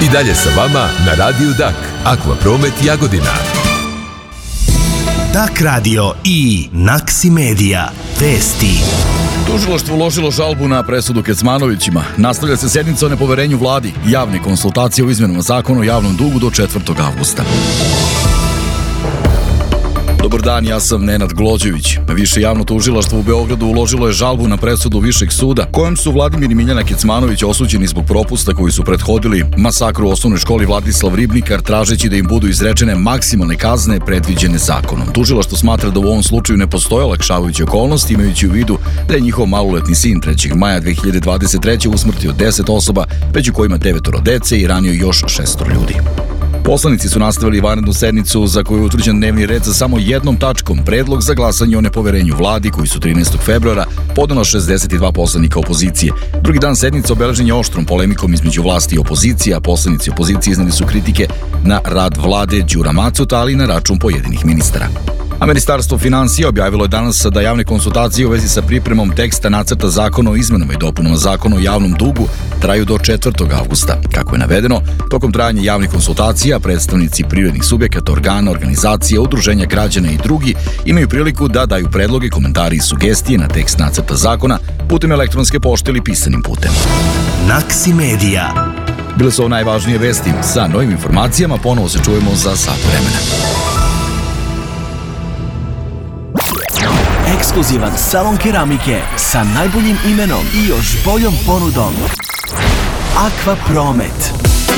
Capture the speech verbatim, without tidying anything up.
dalje sa vama na Radiju Dak, Akvapromet Jagodina. Dak radio i Naksi Medija. Vesti. Tužilaštvo uložilo žalbu na presudu Kecmanovićima. Nastavlja se sjednica o nepoverenju vladi. Javne konsultacije o izmenama zakona o javnom dugu do četvrtog avgusta. Dobar dan, ja sam Nenad Glođević. Više javno tužilaštvo u Beogradu uložilo je žalbu na presudu Višeg suda, kojom su Vladimir i Miljana Kecmanović osuđeni zbog propusta koji su prethodili masakru u osnovnoj školi Vladislav Ribnikar, tražeći da im budu izrečene maksimalne kazne predviđene zakonom. Tužilaštvo smatra da u ovom slučaju ne postoje olakšavajuće okolnosti, imajući u vidu da je njihov maloletni sin trećeg maja dve hiljade dvadeset treće usmrtio deset osoba, među kojima devetoro dece i ranio još šestoro ljudi. Poslanici su nastavili vanrednu sednicu za koju je utvrđen dnevni red sa samo jednom tačkom, predlog za glasanje o nepoverenju vladi, koji su trinaestog februara podnelo šezdeset dva poslanika opozicije. Drugi dan sednice obeležen je oštrom polemikom između vlasti i opozicije, a poslanici opozicije izneli su kritike na rad vlade Đura Macuta, ali i na račun pojedinih ministara. A Ministarstvo finansija objavilo je danas da javne konsultacije u vezi sa pripremom teksta nacrta zakona o izmenama i dopunama zakona o javnom dugu traju do četvrtog avgusta. Kako je navedeno, tokom trajanja javnih konsultacija predstavnici privrednih subjekata, organa, organizacija, udruženja građana i drugi imaju priliku da daju predloge, komentari i sugestije na tekst nacrta zakona putem elektronske pošte ili pisanim putem. Naksi Medija. Bile su ovo najvažnije vesti. Sa novim informacijama ponovo se čujemo za sat vremena. Ekskluzivan salon keramike sa najboljim imenom i još boljom ponudom. Akvapromet.